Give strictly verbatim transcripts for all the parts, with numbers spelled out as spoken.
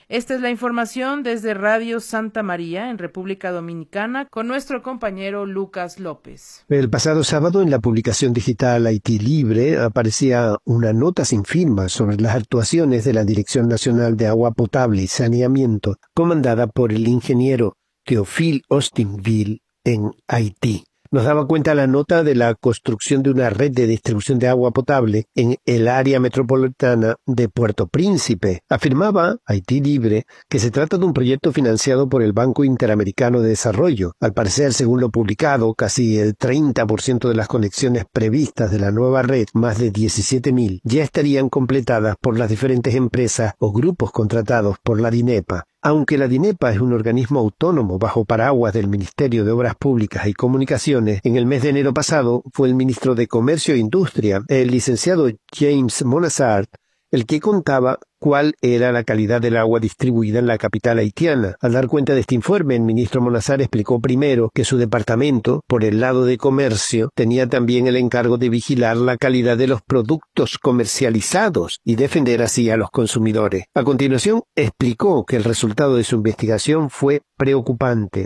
Esta es la información desde Radio Santa María en República Dominicana con nuestro compañero Lucas López. El pasado sábado en la publicación digital Haití Libre aparecía una nota sin firma sobre las actuaciones de la Dirección Nacional de Agua Potable y Saneamiento comandada por el ingeniero Théophile Austinville en Haití. Nos daba cuenta la nota de la construcción de una red de distribución de agua potable en el área metropolitana de Puerto Príncipe. Afirmaba Haití Libre que se trata de un proyecto financiado por el Banco Interamericano de Desarrollo. Al parecer, según lo publicado, casi el treinta por ciento de las conexiones previstas de la nueva red, más de diecisiete mil, ya estarían completadas por las diferentes empresas o grupos contratados por la DINEPA. Aunque la DINEPA es un organismo autónomo bajo paraguas del Ministerio de Obras Públicas y Comunicaciones, en el mes de enero pasado fue el ministro de Comercio e Industria, el licenciado James Monazart, el que contaba cuál era la calidad del agua distribuida en la capital haitiana. Al dar cuenta de este informe, el ministro Monazart explicó primero que su departamento, por el lado de comercio, tenía también el encargo de vigilar la calidad de los productos comercializados y defender así a los consumidores. A continuación, explicó que el resultado de su investigación fue preocupante.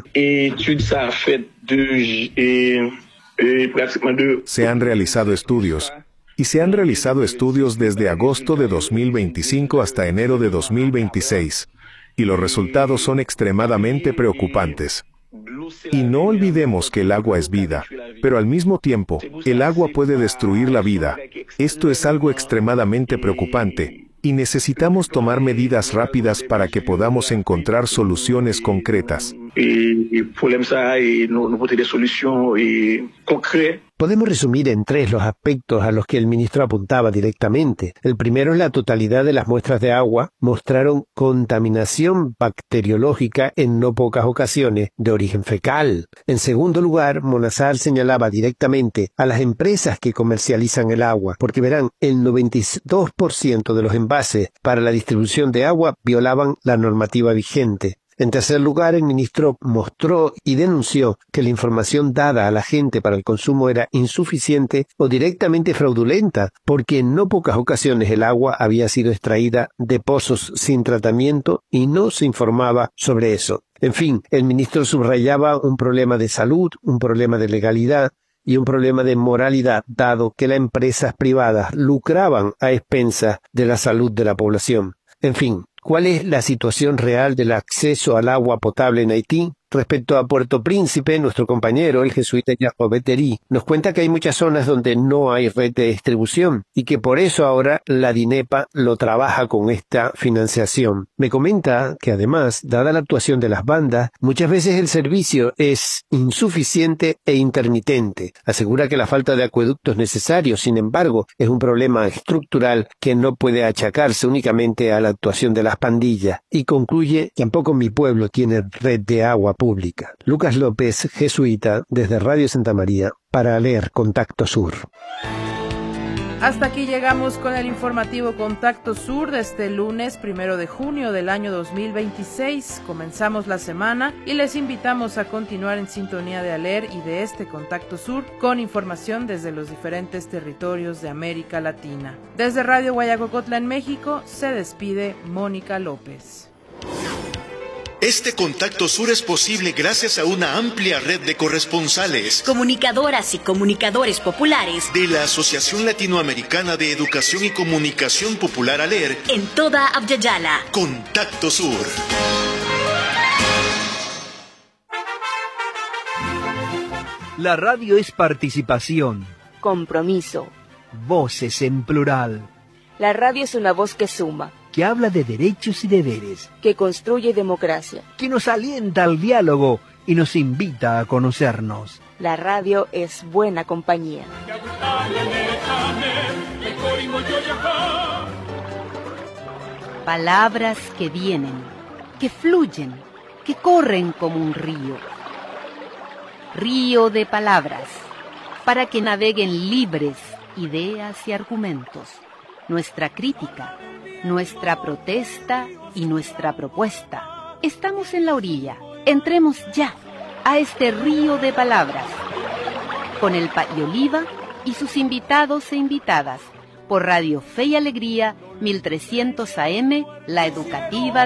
Se han realizado estudios. Y se han realizado estudios desde agosto de dos mil veinticinco hasta enero de dos mil veintiséis, y los resultados son extremadamente preocupantes. Y no olvidemos que el agua es vida, pero al mismo tiempo, el agua puede destruir la vida. Esto es algo extremadamente preocupante, y necesitamos tomar medidas rápidas para que podamos encontrar soluciones concretas. Podemos resumir en tres los aspectos a los que el ministro apuntaba directamente. El primero es la totalidad de las muestras de agua mostraron contaminación bacteriológica en no pocas ocasiones de origen fecal. En segundo lugar, Monazart señalaba directamente a las empresas que comercializan el agua, porque verán, el noventa y dos por ciento de los envases para la distribución de agua violaban la normativa vigente. En tercer lugar, el ministro mostró y denunció que la información dada a la gente para el consumo era insuficiente o directamente fraudulenta, porque en no pocas ocasiones el agua había sido extraída de pozos sin tratamiento y no se informaba sobre eso. En fin, el ministro subrayaba un problema de salud, un problema de legalidad y un problema de moralidad, dado que las empresas privadas lucraban a expensas de la salud de la población. En fin, ¿cuál es la situación real del acceso al agua potable en Haití? Respecto a Puerto Príncipe, nuestro compañero, el jesuita Jacob Betteri, nos cuenta que hay muchas zonas donde no hay red de distribución y que por eso ahora la DINEPA lo trabaja con esta financiación. Me comenta que además, dada la actuación de las bandas, muchas veces el servicio es insuficiente e intermitente. Asegura que la falta de acueductos necesarios, sin embargo, es un problema estructural que no puede achacarse únicamente a la actuación de las pandillas. Y concluye que tampoco mi pueblo tiene red de agua pública. Lucas López, jesuita, desde Radio Santa María, para leer Contacto Sur. Hasta aquí llegamos con el informativo Contacto Sur de este lunes primero de junio del año dos mil veintiséis. Comenzamos la semana y les invitamos a continuar en sintonía de ALER y de este Contacto Sur con información desde los diferentes territorios de América Latina. Desde Radio Guayacocotla en México se despide Mónica López. Este Contacto Sur es posible gracias a una amplia red de corresponsales, comunicadoras y comunicadores populares de la Asociación Latinoamericana de Educación y Comunicación Popular ALER en toda Abya-Yala. Contacto Sur. La radio es participación, compromiso, voces en plural. La radio es una voz que suma, que habla de derechos y deberes, que construye democracia, que nos alienta al diálogo y nos invita a conocernos. La radio es buena compañía. Palabras que vienen, que fluyen, que corren como un río. Río de palabras, para que naveguen libres ideas y argumentos. Nuestra crítica, nuestra protesta y nuestra propuesta. Estamos en la orilla. Entremos ya a este río de palabras. Con el Pay Oliva y sus invitados e invitadas. Por Radio Fe y Alegría, mil trescientos A M, la educativa